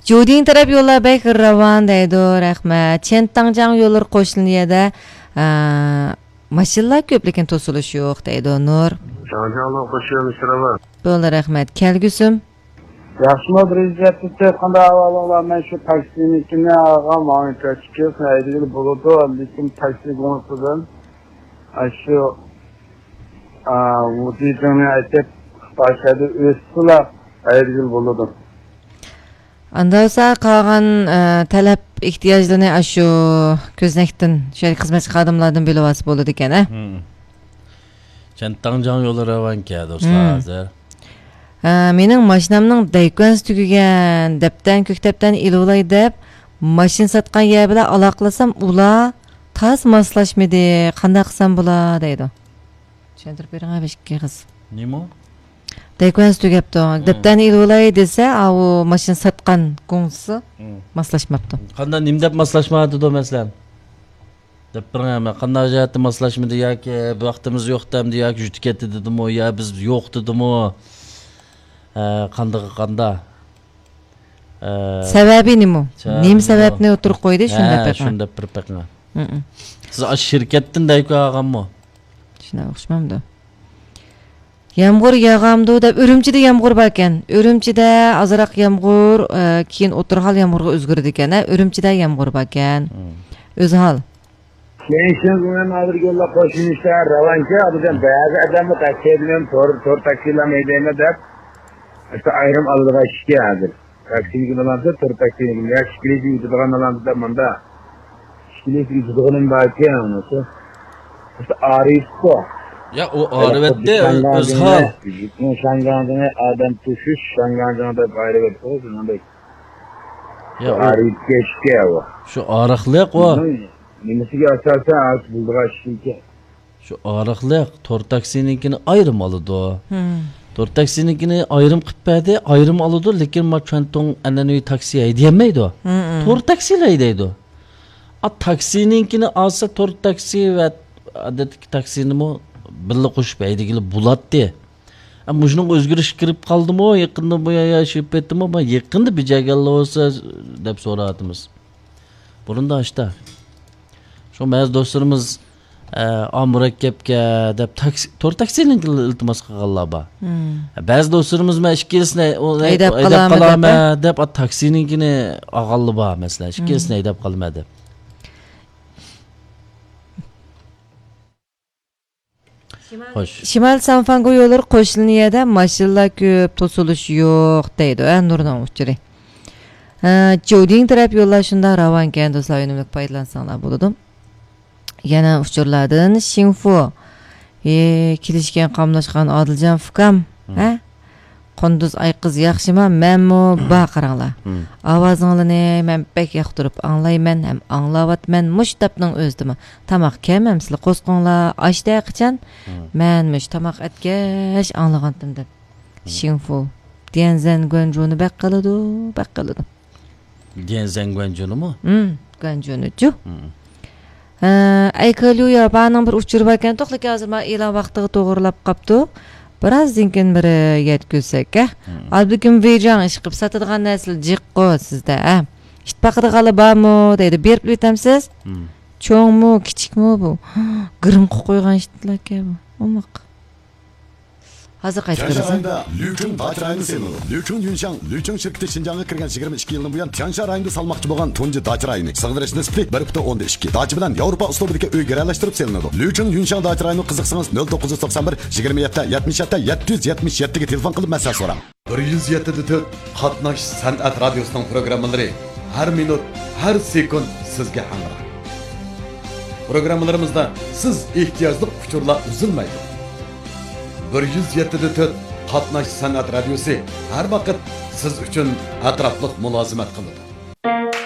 Joding taraf yo'llar bek ravan deydi, rahmat. Chentangjan yo'llar qo'shilniyada mashinalar ko'p lekin to'silish yo'q deydi Nur. Chentanglar qo'shilmish ravan. Bo'ldi, rahmat. Kelgusum. Yaxshimi prezidentlikda qanday ahvollar men shu taksinikini olgan ma'lumot chiqib aytib bo'ladi, lekin taksi bo'lmadan shu vuditini aytib başladı üstüler aytib bo'ladi. Anda olsa qolgan talab ehtiyojlarni shu ko'znakdan shariy xizmat xodimlaridan bilib olsa bo'ladi ekan, a? Chentangjan yo'li ravanka do'stlar hozir. Mening mashinamning daykons tugagan, debdan ko'ktabdan ilolay deb mashin sotgan yer bilan aloqalasam, ular tas moslashmadi. Qanday qilsam bo'ladi deydi. Tushuntirib bering abishga qiz. Nima? Daykons tugabdi. Debdan ilolay desa, u mashin sotgan qo'ng'isi moslashmabdi. Qanday nim deb moslashmadi do masalan? Deb bilaman, qanday jihatda moslashmadi yoki vaqtimiz yo'q demdi yoki juda ketdi dedimi, yo biz yo'q dedimi? Qanda sababi nima? Nim sababni o'tirib qo'ydi shunda paqqa. Shunda bir paqqa. Siz ash shirkatdan dayko olganmi? Shuna o'xshamamdi. Yomg'ir yog'amdi deb Urumchida yomg'ir bor ekan. Urumchida azroq yomg'ir, keyin o'tirhol yomg'irga o'zgardi ekan. Urumchida yomg'ir bor ekan. O'zhol. Men shuni bilan hozir yo'llar qo'shilishlar ravancha, abidan ba'zi odamlar taksi bilan to'r taksilar maydonida deb işte ayrım aldığı şike hazır. Taksini kullanandı, tur taksini kullanandı. Şikilesi yutuduğun alandı da manda. Şikilesi yutuduğunun belki anası. İşte arifko. Ya o arifette özhal. Vücudun şangancına adam tuşuş, şangancına da arifette olsun. Ya arif geçke o. Şu arıqlık o. Nemesi ki açarsa ağaç bulduğu şike. Şu arıqlık, tur taksininkini ayrım alıdı o. Tor taksininkini ayrım qilib berdi, ayrım alıdı, lekin ma chantong ananaviy taksi haydayolmaydi o. Tor taksilar haydaydi. A taksininkini olsa tor taksi va odatdagi taksini mo birga qo'shib haydagili bo'ladi. Ammo shuning o'zgarish kirib qoldimi, yaqinda bu yashib ketdimi, men yaqinda bijaganlar bo'lsa deb so'radimiz. Burunda ashta. Shu maz do'stlarimiz murakkabga deb tor taksining iltimos qilganlar bor. Ba'zi do'stlarimiz men ikkisini haydab qolaman deb taksiningini olganlar bor, masalan, ikkisini haydab qolmadi. Şimal Sanfango yo'llari qo'shilniyada mashinalar ko'p, to'silish yo'q deydi, Nurdan uchiri. Joding taraf yo'llar shunda ravan ekan, do'stlar, unumli foydalansanglar bo'ladi. Yana uchurlardan Shinfo kelishgan qamlashgan Odiljon Fukam, Qunduz ay qiz yaxshimi? Menmi baqiranglar. Ovozinglarni men bek yoqtirib anglayman, ham anglayapman. Mushtapning o'zdimi? Tamoq kemam, sizlar qo'sqinglar, ashda qachon? Men mush tamoq atgash anglagandim deb. Shinfo Dianzhen Guanjuni baqqaladi. Dianzhen Guanjunimi? Guanjuni-chu. Aykaluya baning bir uchirib ekan, to'xlaka hozir men e'lon vaqtiga to'g'rilab qopdi. Birazdan keyin biri yetkazsak, albikim vejan ish qilib sotadigan narsa jiqqo sizda, Itpaqida g'ala bormi deydi, berib o'tamsiz? Cho'ngmi, kichikmi bu? Girim qilib qo'ygan ishlarga bu. Omoq. Hozir qaytib kelasan. Lüchung Dachirayni senu. Lüchung Yunshang, Lüchung şirketi Şinjan'a kirgan 22 yıldan buyan Tiansha rayonida salmoqchi bo'lgan tunji Dachirayni sig'dirish nisbi 1.12. Dachi bilan Yevropa uslubidagi uy garalashtirib selinadi. Lüchung Yunshang Dachirayni qiziqsangiz 0991 27 77 777 ga telefon qilib masala so'rang. 107.4 Qatnash san'at radiosining programmalari har minut, har sekund sizga hamroh. Programmalarimizda siz ehtiyojli uchurlar uzilmaydi. 107.4 Qatnash san'at radiosi har vaqt siz uchun atrofliq mulozimat qiladi.